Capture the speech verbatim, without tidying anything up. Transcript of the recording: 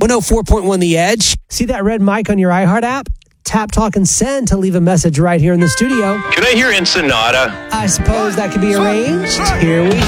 one oh four point one The Edge. See that red mic on your iHeart app? Tap, talk, and send to leave a message right here in the studio. Can I hear Ensenada? I suppose that could be arranged. Here we go.